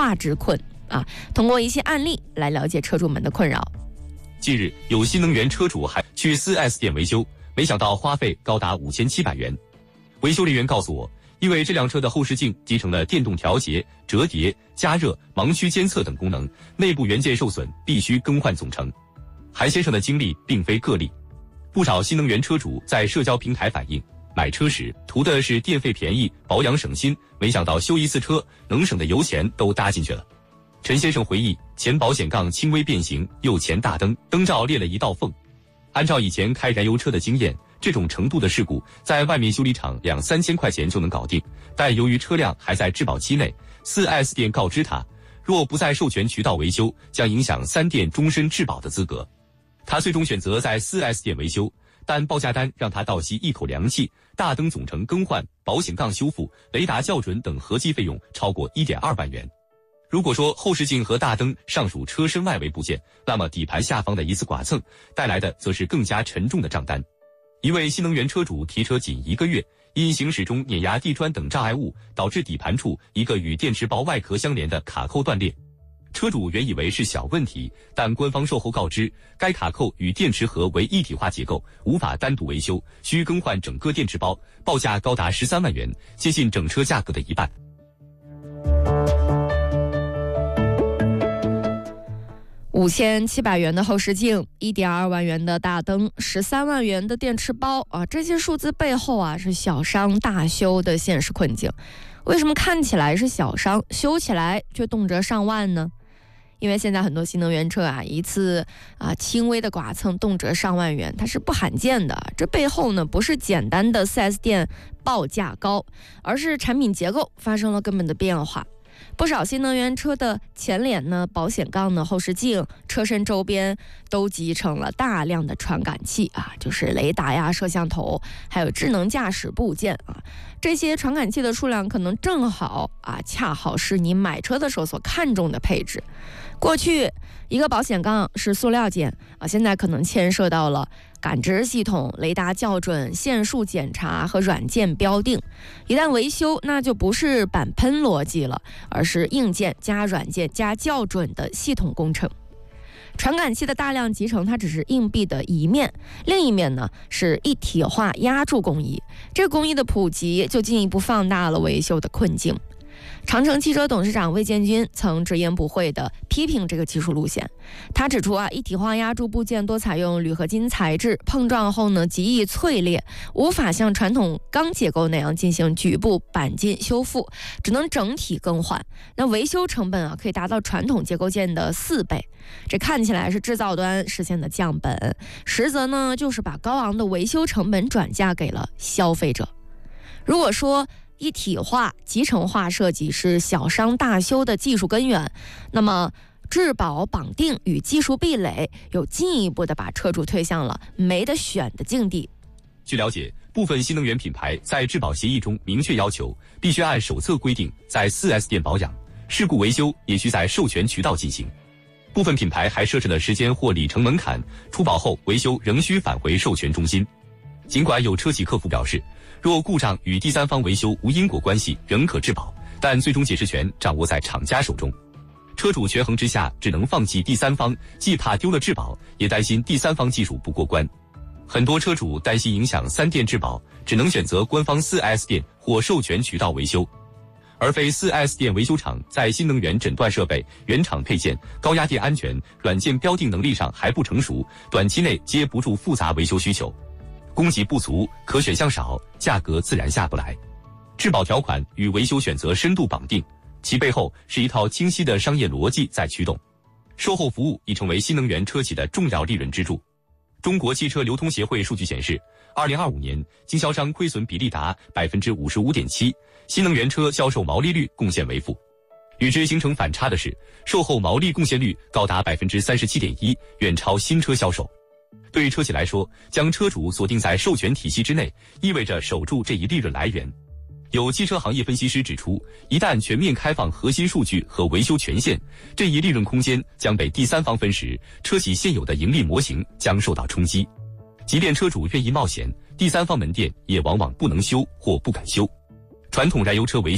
化之困啊。通过一些案例来了解车主们的困扰。 近日，有新能源车主还去 4S 店维修，没想到花费高达5700元。维修人员告诉我，因为这辆车的后视镜集成了电动调节、折叠、加热、盲区监测等功能，内部元件受损，必须更换总成。韩先生的经历并非个例，不少新能源车主在社交平台反映，买车时图的是电费便宜、保养省心，没想到修一次车能省的油钱都搭进去了。陈先生回忆，前保险杠轻微变形，右前大灯罩裂了一道缝。按照以前开燃油车的经验，这种程度的事故在外面修理厂2-3千块钱就能搞定，但由于车辆还在质保期内， 4S 店告知他，若不在授权渠道维修，将影响3店终身质保的资格。他最终选择在 4S 店维修，但报价单让他倒吸一口凉气，大灯总成更换、保险杠修复、雷达校准等合计费用超过 1.2万元。如果说后视镜和大灯尚属车身外围部件，那么底盘下方的一次剐蹭带来的则是更加沉重的账单。一位新能源车主提车仅1个月，因行驶中碾压地砖等障碍物，导致底盘处一个与电池包外壳相连的卡扣断裂。车主原以为是小问题，但官方售后告知，该卡扣与电池盒为一体化结构，无法单独维修，需更换整个电池包，报价高达13万元，接近整车价格的一半。 5700元的后视镜，1.2万元的大灯，13万元的电池包啊，这些数字背后啊是小伤大修的现实困境。为什么看起来是小伤，修起来却动辄上万呢？因为现在很多新能源车啊，一次轻微的剐蹭动辄上万元，它是不罕见的。这背后呢，不是简单的 4S 店报价高，而是产品结构发生了根本的变化。不少新能源车的前脸呢、保险杠呢、后视镜、车身周边都集成了大量的传感器啊，就是雷达呀、摄像头，还有智能驾驶部件啊。这些传感器的数量可能正好恰好是你买车的时候所看重的配置。过去一个保险杠是塑料件现在可能牵涉到了感知系统、雷达校准、线束检查和软件标定。一旦维修，那就不是板喷逻辑了，而是硬件加软件加校准的系统工程。传感器的大量集成，它只是硬币的一面，另一面呢是一体化压铸工艺。这个工艺的普及，就进一步放大了维修的困境。长城汽车董事长魏建军曾直言不讳地批评这个技术路线。他指出一体化压铸部件多采用铝合金材质，碰撞后呢极易脆裂，无法像传统钢结构那样进行局部钣金修复，只能整体更换。那维修成本可以达到传统结构件的4倍。这看起来是制造端实现的降本，实则呢就是把高昂的维修成本转嫁给了消费者。如果说一体化、集成化设计是小伤大修的技术根源，那么质保绑定与技术壁垒又进一步的把车主推向了没得选的境地。 据了解，部分新能源品牌在质保协议中明确要求，必须按手册规定在 4S 店保养，事故维修也需在授权渠道进行。部分品牌还设置了时间或里程门槛，出保后维修仍需返回授权中心。尽管有车企客服表示，若故障与第三方维修无因果关系，仍可质保，但最终解释权掌握在厂家手中。车主权衡之下，只能放弃第三方，既怕丢了质保，也担心第三方技术不过关。很多车主担心影响3店质保，只能选择官方 4S 店或授权渠道维修。而非 4S 店维修厂在新能源诊断设备、原厂配件、高压电安全、软件标定能力上还不成熟，短期内接不住复杂维修需求。供给不足，可选项少，价格自然下不来。质保条款与维修选择深度绑定，其背后是一套清晰的商业逻辑在驱动。售后服务已成为新能源车企的重要利润支柱。中国汽车流通协会数据显示，2025年经销商亏损比例达 55.7%， 新能源车销售毛利率贡献为负。与之形成反差的是，售后毛利贡献率高达 37.1%， 远超新车销售。对于车企来说，将车主锁定在授权体系之内，意味着守住这一利润来源。有汽车行业分析师指出，一旦全面开放核心数据和维修权限，这一利润空间将被第三方分食，车企现有的盈利模型将受到冲击。即便车主愿意冒险，第三方门店也往往不能修或不敢修。传统燃油车维